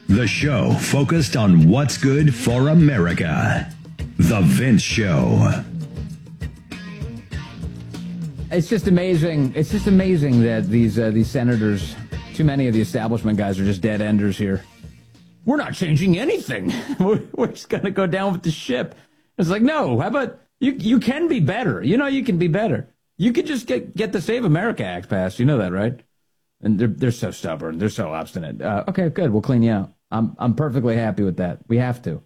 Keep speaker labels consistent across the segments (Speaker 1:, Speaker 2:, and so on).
Speaker 1: The show focused on what's good for America. The Vince Show.
Speaker 2: It's just amazing. It's just amazing that these senators, too many of the establishment guys are just dead enders here. We're not changing anything. We're just going to go down with the ship. It's like, no, how about you can be better. You know you can be better. You could just get the Save America Act passed. You know that, right? And they're so stubborn. They're so obstinate. Okay, good. We'll clean you out. I'm perfectly happy with that. We have to.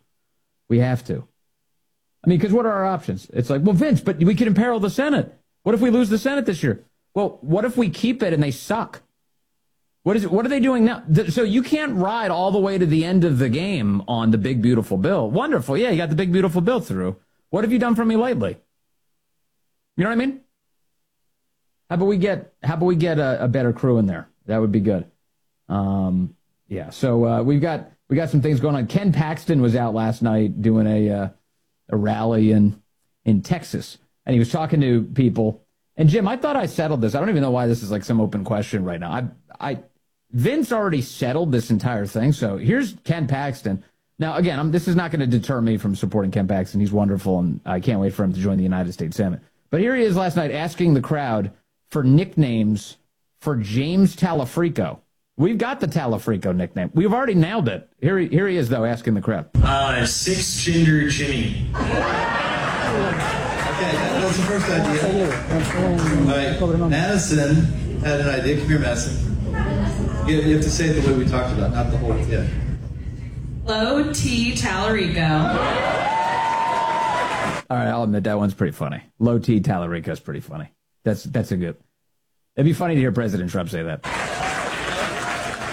Speaker 2: I mean, because what are our options? It's like, well, Vince, but we could imperil the Senate. What if we lose the Senate this year? Well, what if we keep it and they suck? What are they doing now? So you can't ride all the way to the end of the game on the big, beautiful bill. Wonderful. Yeah, you got the big, beautiful bill through. What have you done for me lately? You know what I mean? How about we get a better crew in there? That would be good. Yeah. So we got some things going on. Ken Paxton was out last night doing a rally in Texas, and he was talking to people. And Jim, I thought I settled this. I don't even know why this is like some open question right now. Vince already settled this entire thing. So here's Ken Paxton. Now, again, this is not going to deter me from supporting Ken Paxton. He's wonderful, and I can't wait for him to join the United States Senate. But here he is last night asking the crowd for nicknames for James Talafrico. We've got the Talafrico nickname. We've already nailed it. Here he is, though, asking the crowd.
Speaker 3: Six-gender Jimmy.
Speaker 4: Okay, that's the first idea. All right, Madison had an idea. Come here, Madison. You have to say it the way we talked about, not the whole tip.
Speaker 5: Low T Talarico.
Speaker 2: All right, I'll admit that one's pretty funny. Low T Talarico is pretty funny. That's a good. It'd be funny to hear President Trump say that.